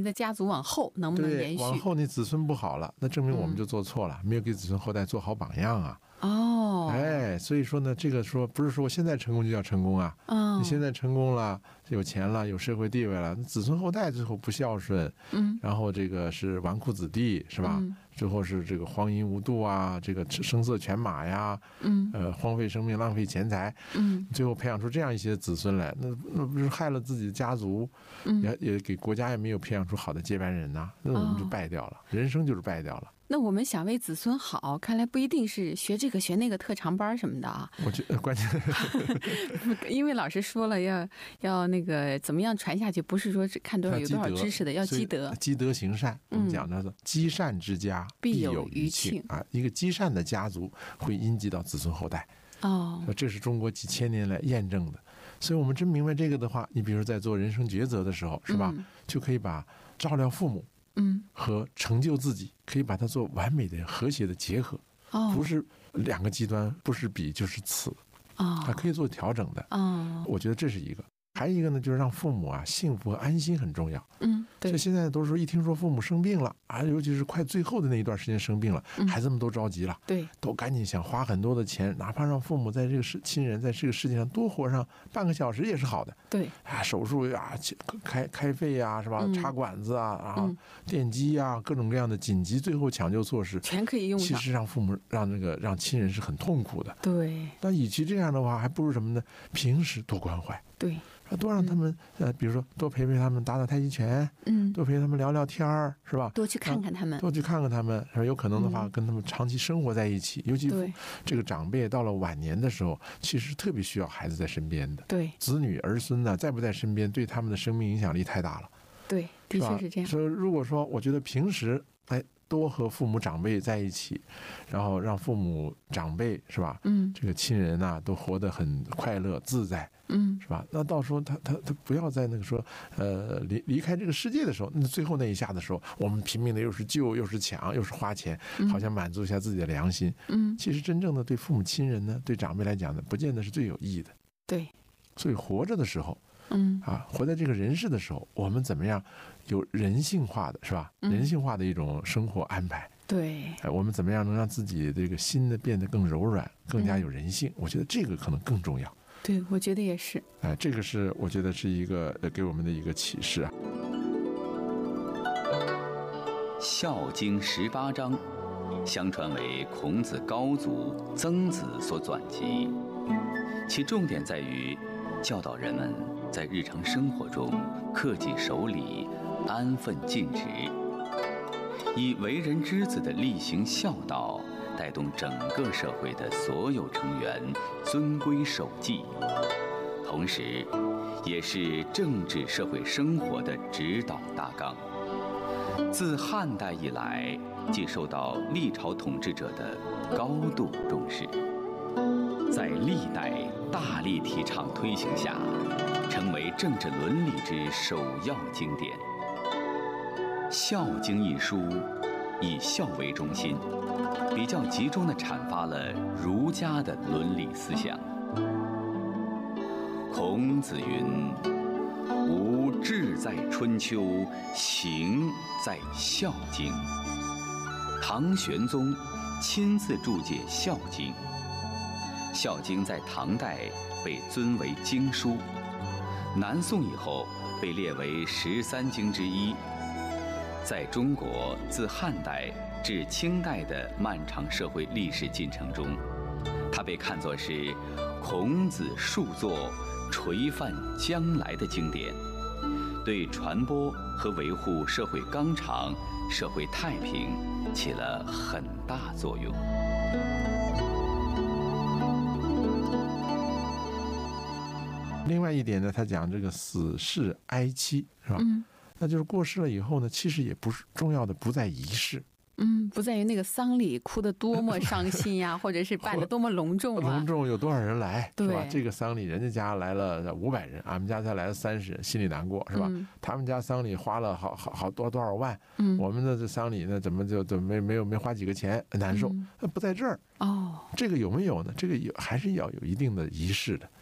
的家族往后能不能延续？ 往后你子孙不好了，那证明我们就做错了，没有给子孙后代做好榜样啊。所以说呢，这个说不是说我现在成功就叫成功啊。你现在成功了，有钱了，有社会地位了，子孙后代最后不孝顺，然后这个是纨绔子弟，是吧？最后是这个荒淫无度啊，这个声色犬马呀，荒废生命，浪费钱财，最后培养出这样一些子孙来，那不是害了自己的家族，也给国家也没有培养出好的接班人呐，那我们就败掉了，人生就是败掉了。 那我们想为子孙好，看来不一定是学这个学那个特长班什么的啊。 我觉得关键， 因为老师说了要那个怎么样传下去，不是说只看多少有多少知识的，要积德， 积德行善。我们讲的是积善之家必有余庆啊，一个积善的家族会荫及到子孙后代。这是中国几千年来验证的。所以我们真明白这个的话，你比如在做人生抉择的时候，是吧？就可以把照料父母。和成就自己，可以把它做完美的和谐的结合，不是两个极端，不是彼就是此，它可以做调整的。我觉得这是一个。还有一个呢，就是让父母啊幸福和安心很重要。对。这现在都说一听说父母生病了啊，尤其是快最后的那一段时间生病了，孩子们都着急了， 对， 都赶紧想花很多的钱，哪怕让父母在这个亲人在这个世界上多活上半个小时也是好的。 对啊，手术呀、开肺呀，是吧？插管子啊，然后电击啊，各种各样的紧急最后抢救措施全可以用上。 其实让父母让亲人是很痛苦的。 对。 那与其这样的话，还不如什么呢？平时多关怀。 对。 多让他们比如说多陪陪他们，打打太极拳，多陪他们聊聊天儿，是吧？ 多去看看他们， 是吧？有可能的话，跟他们长期生活在一起，尤其这个长辈到了晚年的时候，其实特别需要孩子在身边的。 对， 子女儿孙呢，在不在身边，对他们的生命影响力太大了。 对，的确是这样。 所以如果说，我觉得平时多和父母长辈在一起，然后让父母长辈是吧？这个亲人啊都活得很快乐自在，是吧？那到时候他不要在那个说离开这个世界的时候，那最后那一下的时候，我们拼命的又是救又是抢又是花钱，好像满足一下自己的良心。其实真正的对父母亲人呢，对长辈来讲呢，不见得是最有益的。 对， 所以活着的时候。活在这个人世的时候，我们怎么样有人性化的，是吧？人性化的一种生活安排。 对， 我们怎么样能让自己这个心呢变得更柔软，更加有人性？我觉得这个可能更重要。 对，我觉得也是。 这个是我觉得是一个给我们的一个启示啊。 《孝经》18章，相传为孔子高祖、曾子所纂辑，其重点在于教导人们在日常生活中恪纪守礼、安分尽职，以为人之子的厉行孝道，带动整个社会的所有成员遵规守纪，同时也是政治社会生活的指导大纲。自汉代以来，即受到历朝统治者的高度重视，在历代大力提倡推行下，成为政治伦理之首要经典。《孝经》一书以孝为中心，比较集中地阐发了儒家的伦理思想。孔子云：“吾志在春秋，行在孝经。”唐玄宗亲自注解《孝经》。《孝经》在唐代被尊为经书，南宋以后被列为13经之一。在中国自汉代至清代的漫长社会历史进程中，它被看作是孔子述作、垂范将来的经典，对传播和维护社会纲常、社会太平起了很大作用。 另外一点呢，他讲这个死事哀戚，是吧？那就是过世了以后呢，其实也不是重要的，不在仪式。 不在于那个丧礼哭得多么伤心呀，或者是办得多么隆重啊。 隆重有多少人来，是吧？这个丧礼人家家来了500人，俺们家才来了30人，心里难过，是吧？他们家丧礼花了好多少万，我们的这丧礼呢，怎么没花几个钱，难受。不在这儿。这个有没有呢？这个还是要有一定的仪式的。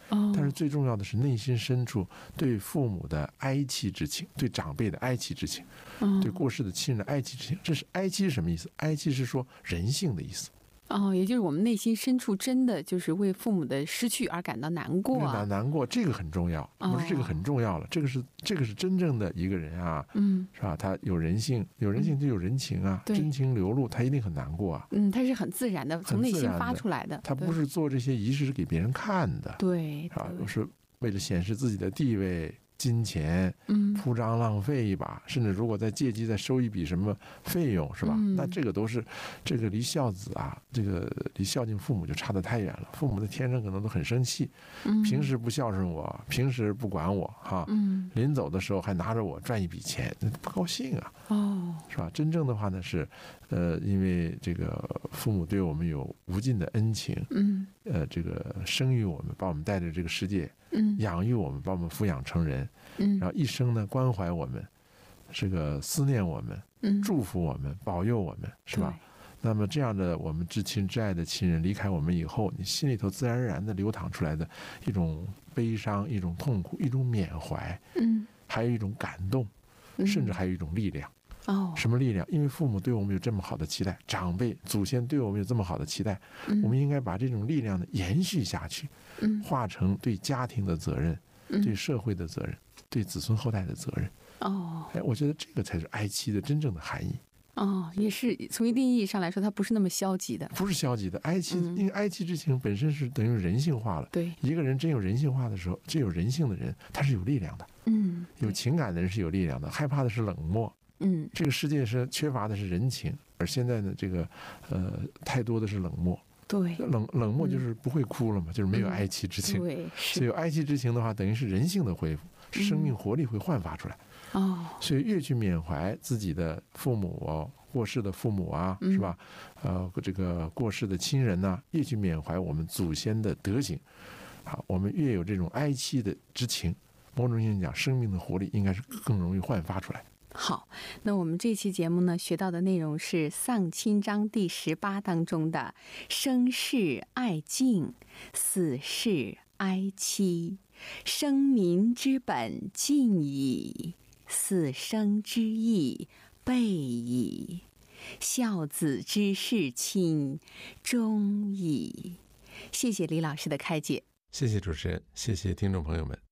但是最重要的是内心深处对父母的哀戚之情，对长辈的哀戚之情，对过世的亲人的哀戚之情。这是哀戚是什么意思？哀戚是说人性的意思。 也就是我们内心深处真的就是为父母的失去而感到难过难过，这个很重要。不是这个很重要了，这个是真正的一个人啊，是吧？他有人性，有人性就有人情啊，真情流露，他一定很难过啊。 他是很自然的，从内心发出来的， 他不是做这些仪式给别人看的， 对， 是吧？是为了显示自己的地位。金钱铺张浪费一把，甚至如果再借机再收一笔什么费用，是吧？那这个都是这个离孝子啊，这个离孝敬父母就差得太远了。父母的天生可能都很生气，平时不孝顺我，平时不管我哈，临走的时候还拿着我赚一笔钱，那不高兴啊，是吧？真正的话呢是，因为这个父母对我们有无尽的恩情，这个生育我们，把我们带着这个世界。养育我们，把我们抚养成人，然后一生呢关怀我们，这个思念我们，祝福我们，保佑我们，是吧？那么这样的我们至亲至爱的亲人离开我们以后，你心里头自然而然的流淌出来的一种悲伤、一种痛苦、一种缅怀，还有一种感动，甚至还有一种力量。什么力量？因为父母对我们有这么好的期待，长辈祖先对我们有这么好的期待，我们应该把这种力量呢延续下去，化成对家庭的责任，对社会的责任，对子孙后代的责任。我觉得这个才是哀戚的真正的含义。 也是从一定意义上来说，它不是那么消极的， 不是消极的。哀戚，因为哀戚之情本身是等于人性化了。 对， 一个人真有人性化的时候，真有人性的人，他是有力量的。有情感的人是有力量的。害怕的是冷漠。这个世界是缺乏的是人情，而现在呢，这个太多的是冷漠。 对， 冷漠就是不会哭了嘛，就是没有哀戚之情。 对， 所以有哀戚之情的话，等于是人性的恢复，生命活力会焕发出来。所以越去缅怀自己的父母过世的父母啊，是吧？这个过世的亲人呐，越去缅怀我们祖先的德行，我们越有这种哀戚的之情。某种意义上讲，生命的活力应该是更容易焕发出来。 好，那我们这期节目呢，学到的内容是《丧亲章》第18当中的“生事爱敬，死事哀戚。生民之本尽矣，死生之义备矣。孝子之事亲终矣。”谢谢李老师的开解。 谢谢主持人，谢谢听众朋友们。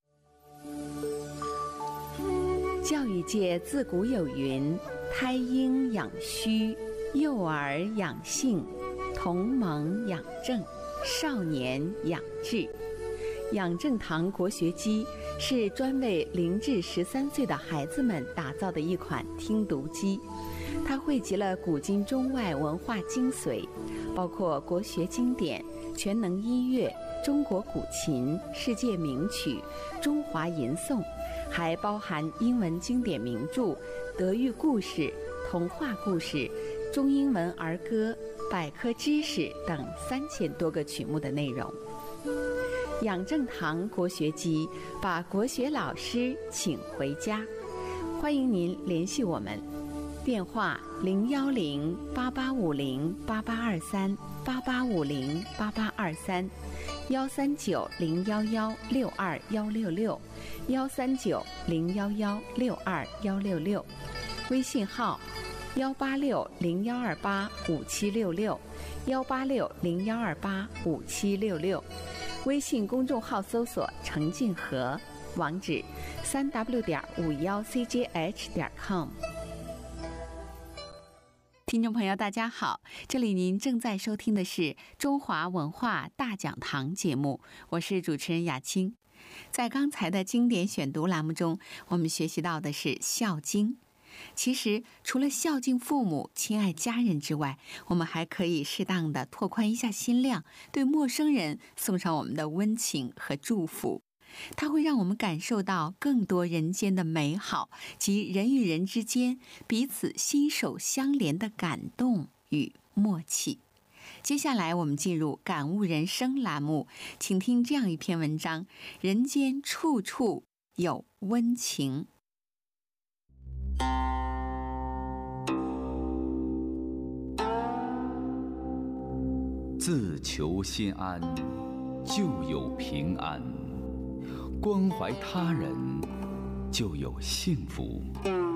教育界自古有云：胎婴养虚，幼儿养性，同盟养正，少年养志。养正堂国学机是专为0至13岁的孩子们打造的一款听读机，它汇集了古今中外文化精髓，包括国学经典、全能音乐、中国古琴、世界名曲、中华吟颂，还包含英文经典名著、德育故事、童话故事、中英文儿歌、百科知识等3000多个曲目的内容。养正堂国学机把国学老师请回家，欢迎您联系我们，电话010-8850-8823-8852-139-011-62166，139-011-62166，微信号186-0128-5766，186-0128-5766。微信公众号搜索程静和，网址3w.51cjh.com。听众朋友大家好，这里您正在收听的是中华文化大讲堂节目，我是主持人雅青。在刚才的经典选读栏目中，我们学习到的是《孝经》。其实除了孝敬父母、亲爱家人之外，我们还可以适当的拓宽一下心量，对陌生人送上我们的温情和祝福。它会让我们感受到更多人间的美好及人与人之间彼此心手相连的感动与默契。接下来我们进入感悟人生栏目，请听这样一篇文章：人间处处有温情。 自求心安， 就有平安，关怀他人就有幸福。